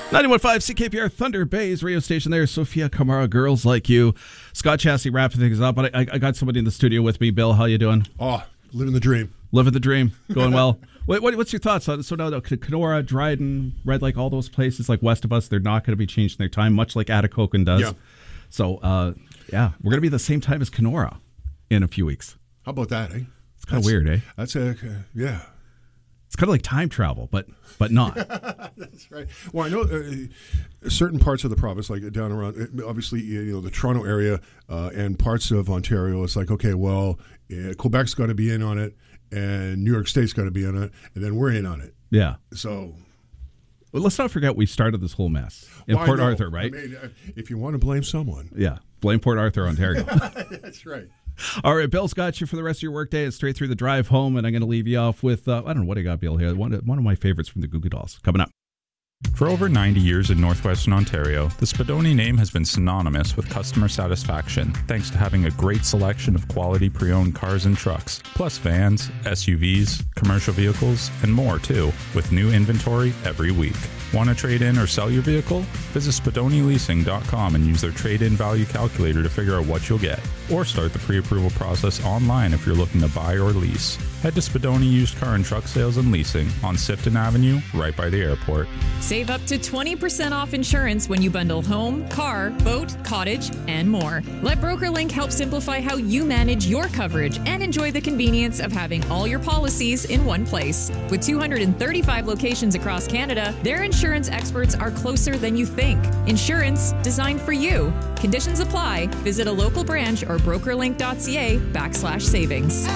91.5 CKPR Thunder Bay's radio station there. Sophia Kamara, Girls Like You. Scott Chassie wrapping things up. But I got somebody in the studio with me. Bill, how you doing? Oh, living the dream. Living the dream. Going well. What's your thoughts on it? So now Kenora, Dryden, Red Lake, all those places like west of us, they're not going to be changing their time, much like Atikokan does. Yeah. So, we're going to be the same time as Kenora in a few weeks. How about that, eh? It's kind of weird, eh? That's yeah. It's kind of like time travel, but not. That's right. Well, I know certain parts of the province, like down around, obviously, the Toronto area and parts of Ontario, it's like, okay, well, Quebec's got to be in on it, and New York State's got to be in on it, and then we're in on it. Yeah. So... Well, let's not forget we started this whole mess in Port Arthur, right? I mean, if you want to blame someone. Yeah, blame Port Arthur, Ontario. That's right. All right, Bill's got you for the rest of your workday. It's straight through the drive home, and I'm going to leave you off with, I don't know what I got, Bill, here. One of my favorites from the Goo Goo Dolls. Coming up. For over 90 years in northwestern Ontario, the Spadoni name has been synonymous with customer satisfaction, thanks to having a great selection of quality pre-owned cars and trucks, plus vans, SUVs, commercial vehicles, and more too, with new inventory every week. Want to trade in or sell your vehicle? Visit SpadoniLeasing.com and use their trade-in value calculator to figure out what you'll get, or start the pre-approval process online if you're looking to buy or lease. Head to Spadoni Used Car and Truck Sales and Leasing on Sifton Avenue, right by the airport. Save up to 20% off insurance when you bundle home, car, boat, cottage, and more. Let BrokerLink help simplify how you manage your coverage and enjoy the convenience of having all your policies in one place. With 235 locations across Canada, their insurance experts are closer than you think. Insurance designed for you. Conditions apply. Visit a local branch or brokerlink.ca/savings.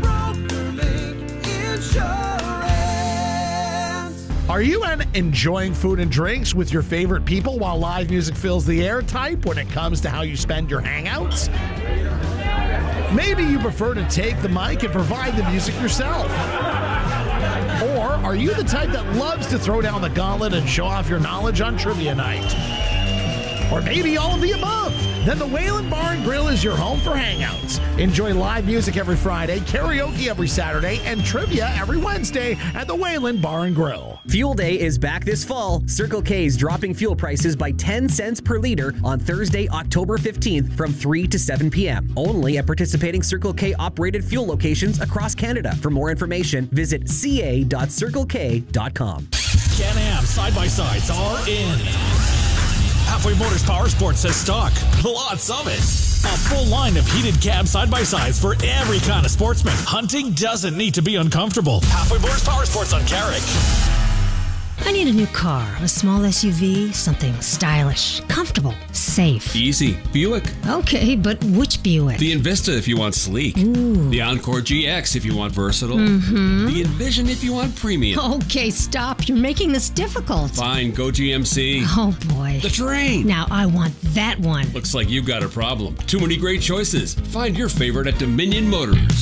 Are you enjoying food and drinks with your favorite people while live music fills the air type when it comes to how you spend your hangouts? Maybe you prefer to take the mic and provide the music yourself. Or are you the type that loves to throw down the gauntlet and show off your knowledge on trivia night? Or maybe all of the above. Then the Wayland Bar and Grill is your home for hangouts. Enjoy live music every Friday, karaoke every Saturday, and trivia every Wednesday at the Wayland Bar and Grill. Fuel Day is back this fall. Circle K is dropping fuel prices by 10 cents per liter on Thursday, October 15th from 3 to 7 p.m. Only at participating Circle K operated fuel locations across Canada. For more information, visit ca.circlek.com. Can-Am side-by-sides are in. Halfway Motors Power Sports has stock. Lots of it. A full line of heated cab side-by-sides for every kind of sportsman. Hunting doesn't need to be uncomfortable. Halfway Motors Power Sports on Carrick. I need a new car, a small SUV, something stylish, comfortable, safe. Easy. Buick. Okay, but which Buick? The Envista if you want sleek. Ooh. The Encore GX if you want versatile. Mm-hmm. The Envision if you want premium. Okay, stop. You're making this difficult. Fine, go GMC. Oh, boy. The Terrain. Now I want that one. Looks like you've got a problem. Too many great choices. Find your favorite at Dominion Motors.